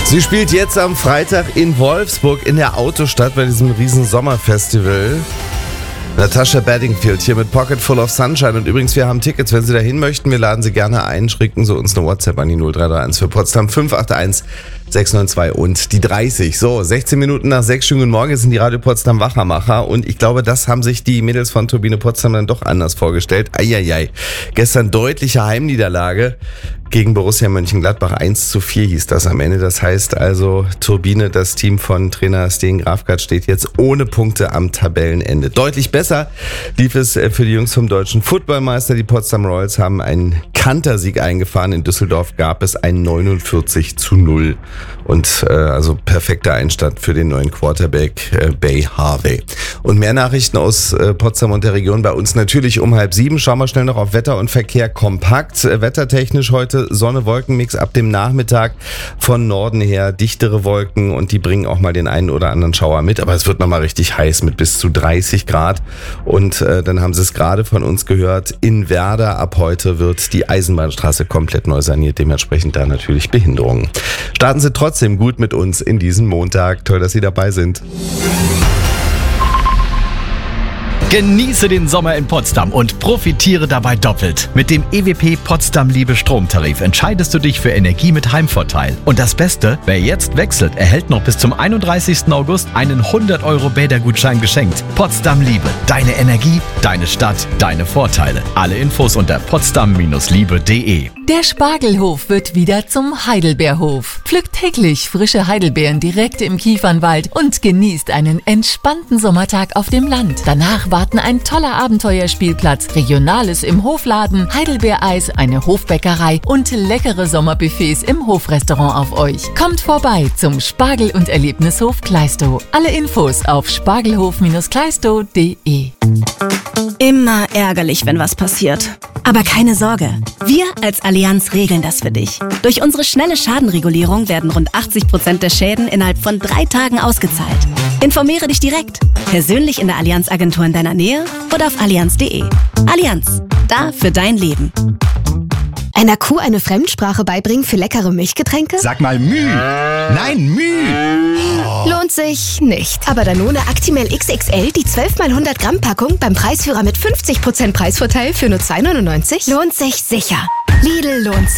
Sie spielt jetzt am Freitag in Wolfsburg in der Autostadt bei diesem riesen Sommerfestival. Natasha Bedingfield hier mit Pocket Full of Sunshine. Und übrigens, wir haben Tickets, wenn Sie dahin möchten. Wir laden Sie gerne ein. Schicken Sie uns eine WhatsApp an die 0331 für Potsdam 581 692 und die 30. So, 16 Minuten nach 6. Schönen Morgen, sind die Radio Potsdam Wachermacher. Und ich glaube, das haben sich die Mädels von Turbine Potsdam dann doch anders vorgestellt. Eieiei. Gestern deutliche Heimniederlage gegen Borussia Mönchengladbach. 1:4 hieß das am Ende. Das heißt also, Turbine, das Team von Trainer Steen Grafgart, steht jetzt ohne Punkte am Tabellenende. Deutlich besser lief es für die Jungs vom deutschen Footballmeister. Die Potsdam Royals haben einen Kantersieg eingefahren. In Düsseldorf gab es ein 49:0. Und also perfekter Einstand für den neuen Quarterback Bay Harvey. Und mehr Nachrichten aus Potsdam und der Region bei uns natürlich um 6:30. Schauen wir schnell noch auf Wetter und Verkehr kompakt. Wettertechnisch heute Sonne-Wolken-Mix ab dem Nachmittag von Norden her. Dichtere Wolken und die bringen auch mal den einen oder anderen Schauer mit. Aber es wird nochmal richtig heiß mit bis zu 30 Grad. Und dann haben Sie es gerade von uns gehört. In Werder ab heute wird die Eisenbahnstraße komplett neu saniert. Dementsprechend da natürlich Behinderungen. Starten Sie trotzdem gut mit uns in diesen Montag. Toll, dass Sie dabei sind. Genieße den Sommer in Potsdam und profitiere dabei doppelt. Mit dem EWP Potsdam Liebe Stromtarif entscheidest du dich für Energie mit Heimvorteil. Und das Beste, wer jetzt wechselt, erhält noch bis zum 31. August einen 100 € Bädergutschein geschenkt. Potsdam Liebe, deine Energie, deine Stadt, deine Vorteile. Alle Infos unter potsdam-liebe.de. Der Spargelhof wird wieder zum Heidelbeerhof. Pflückt täglich frische Heidelbeeren direkt im Kiefernwald und genießt einen entspannten Sommertag auf dem Land. Danach warten ein toller Abenteuerspielplatz, Regionales im Hofladen, Heidelbeereis, eine Hofbäckerei und leckere Sommerbuffets im Hofrestaurant auf euch. Kommt vorbei zum Spargel- und Erlebnishof Kleistow. Alle Infos auf spargelhof-kleistow.de. Immer ärgerlich, wenn was passiert. Aber keine Sorge, wir als Allianz regeln das für dich. Durch unsere schnelle Schadenregulierung werden rund 80% der Schäden innerhalb von 3 Tagen ausgezahlt. Informiere dich direkt, persönlich in der Allianz-Agentur in deiner Nähe oder auf allianz.de. Allianz, da für dein Leben. Einer Kuh eine Fremdsprache beibringen für leckere Milchgetränke? Sag mal Müh. Nein, Müh. Lohnt sich nicht. Aber Danone Actimel XXL, die 12x100 Gramm Packung beim Preisführer mit 50% Preisvorteil für nur 2,99? Lohnt sich sicher. Lidl lohnt sich.